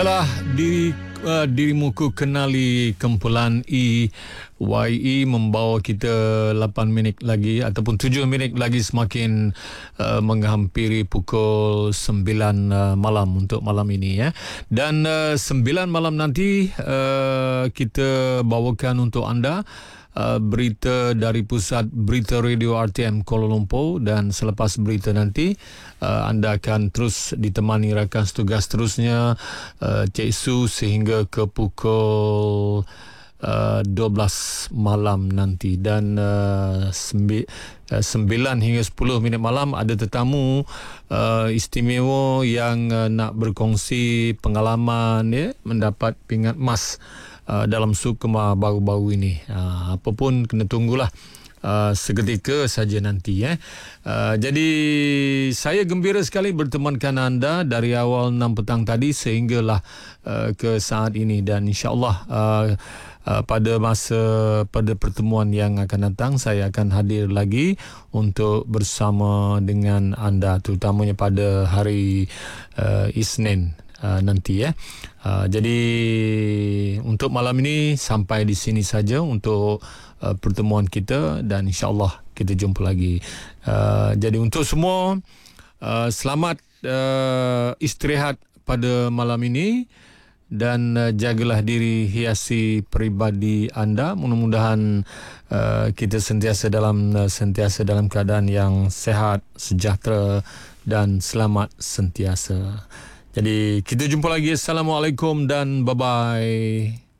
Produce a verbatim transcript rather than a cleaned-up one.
Adalah diri uh, dirimu ku kenali kumpulan E Y E membawa kita lapan minit lagi ataupun tujuh minit lagi semakin uh, menghampiri pukul sembilan uh, malam untuk malam ini ya. Dan uh, sembilan malam nanti uh, kita bawakan untuk anda Uh, berita dari pusat berita radio R T M Kuala Lumpur, dan selepas berita nanti uh, anda akan terus ditemani rakan setugas terusnya uh, Cik Su sehingga ke pukul uh, dua belas malam nanti. Dan uh, sembi- uh, sembilan hingga sepuluh minit malam ada tetamu uh, istimewa yang uh, nak berkongsi pengalaman ya, mendapat pingat emas Uh, dalam sukma baru-baru ini. Uh, apa pun kena tunggulah uh, seketika saja nanti eh. Uh, jadi saya gembira sekali bertemankan anda dari awal enam petang tadi sehinggalah uh, ke saat ini, dan insya-Allah uh, uh, pada masa pada pertemuan yang akan datang saya akan hadir lagi untuk bersama dengan anda, terutamanya pada hari uh, Isnin Uh, nanti ya. Uh, jadi untuk malam ini sampai di sini saja untuk uh, pertemuan kita, dan insya-Allah kita jumpa lagi. Uh, jadi untuk semua uh, selamat uh, istirahat pada malam ini, dan uh, jagalah diri, hiasi peribadi anda. Mudah-mudahan uh, kita sentiasa dalam uh, sentiasa dalam keadaan yang sehat, sejahtera dan selamat sentiasa. Jadi kita jumpa lagi. Assalamualaikum dan bye-bye.